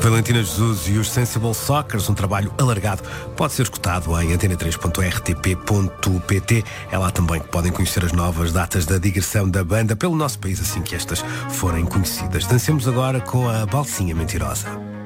Valentina Jesus e os Sensible Soccers, um trabalho alargado, pode ser escutado em antena3.rtp.pt. É lá também que podem conhecer as novas datas da digressão da banda pelo nosso país, assim que estas forem conhecidas. Dancemos agora com a Balsinha Mentirosa.